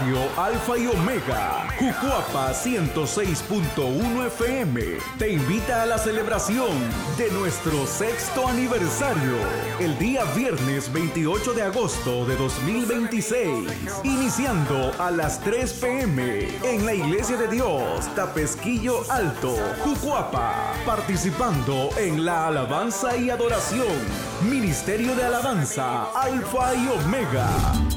Radio Alfa y Omega, Jucuapa 106.1 FM, te invita a la celebración de nuestro 6º aniversario, el día viernes 28 de agosto de 2026, iniciando a las 3 p.m. en la Iglesia de Dios, Tapesquillo Alto, Jucuapa, participando en la alabanza y adoración, Ministerio de Alabanza, Alfa y Omega.